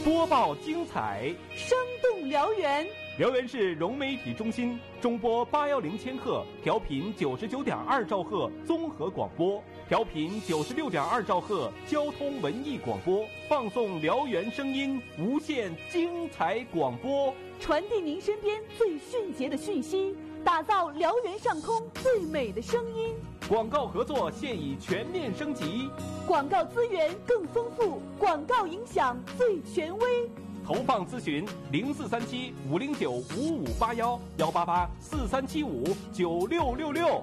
播报精彩， 生动辽源。 辽源市融媒体中心中波810千赫，调频99.2兆赫综合广播，调频96.2兆赫交通文艺广播，放送辽源声音，无限精彩广播， 传递您身边最迅捷的讯息，打造辽源上空最美的声音。 广告合作现已全面升级， 广告资源更丰富，广告影响最权威。 投放咨询0437-509-5581，188-4375-9666。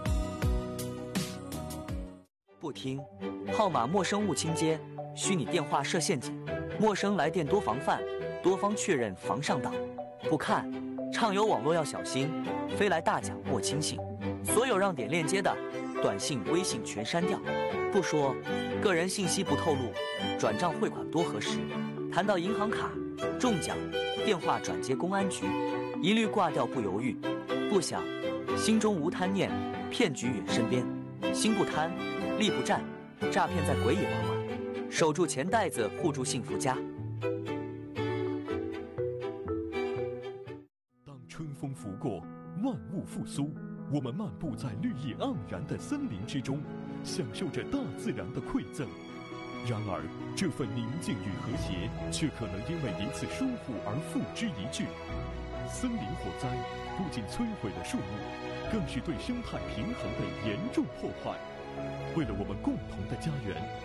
不听，号码陌生勿轻接，虚拟电话设陷阱，陌生来电多防范，多方确认防上当。不看，畅游网络要小心，飞来大奖莫轻信。所有让点链接的短信、微信全删掉。不说，个人信息不透露，转账汇款多核实。谈到银行卡、中奖、电话转接公安局，一律挂掉不犹豫。不想，心中无贪念，骗局远身边。心不贪，力不战，诈骗在鬼也往往。守住钱袋子，护住幸福家。 当春风拂过，万物复苏，我们漫步在绿意盎然的森林之中，享受着大自然的馈赠。然而，这份宁静与和谐，却可能因为一次疏忽而付之一炬。森林火灾不仅摧毁了树木，更是对生态平衡的严重破坏。为了我们共同的家园，